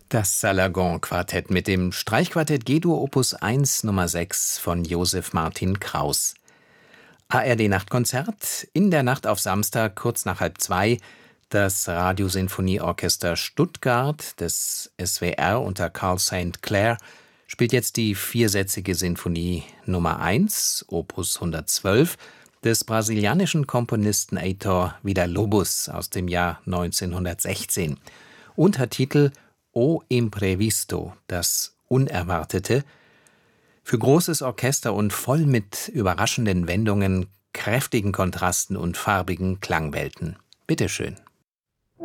Das Salagon-Quartett mit dem Streichquartett G-Dur Opus 1 Nummer 6 von Joseph Martin Kraus. ARD-Nachtkonzert in der Nacht auf Samstag kurz nach 1:30. Das Radiosinfonieorchester Stuttgart des SWR unter Carl St. Clair spielt jetzt die viersätzige Sinfonie Nummer 1, Opus 112, des brasilianischen Komponisten Heitor Villa-Lobos aus dem Jahr 1916. Untertitel O Imprevisto, das Unerwartete, für großes Orchester und voll mit überraschenden Wendungen, kräftigen Kontrasten und farbigen Klangwelten. Bitteschön.